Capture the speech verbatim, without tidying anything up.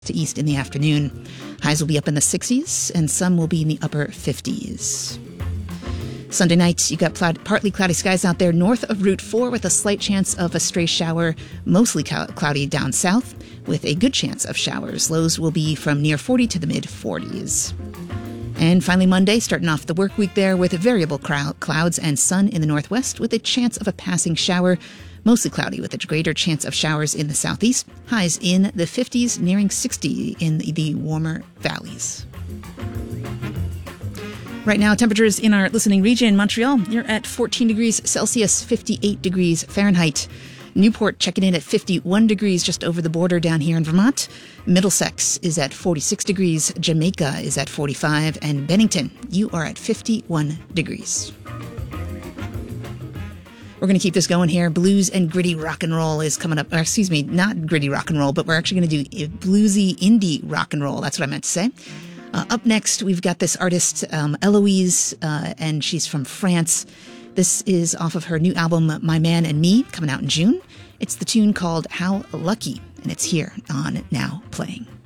to east in the afternoon. Highs will be up in the sixties, and some will be in the upper fifties. Sunday night, you got cloud, partly cloudy skies out there north of Route four with a slight chance of a stray shower, mostly cloudy down south with a good chance of showers. Lows will be from near forty to the mid forties. And finally Monday, starting off the work week there with variable clouds and sun in the northwest with a chance of a passing shower, mostly cloudy with a greater chance of showers in the southeast. Highs in the fifties, nearing sixty in the warmer valleys. Right now, temperatures in our listening region, Montreal, you're at fourteen degrees Celsius, fifty-eight degrees Fahrenheit. Newport checking in at fifty-one degrees just over the border down here in Vermont. Middlesex is at forty-six degrees. Jamaica is at forty-five. And Bennington, you are at fifty-one degrees. We're going to keep this going here. Blues and gritty rock and roll is coming up. Or excuse me, not gritty rock and roll, but we're actually going to do bluesy indie rock and roll. That's what I meant to say. Uh, up next, we've got this artist, um, Eloise, uh, and she's from France. This is off of her new album, My Man and Me, coming out in June. It's the tune called How Lucky, and it's here on Now Playing.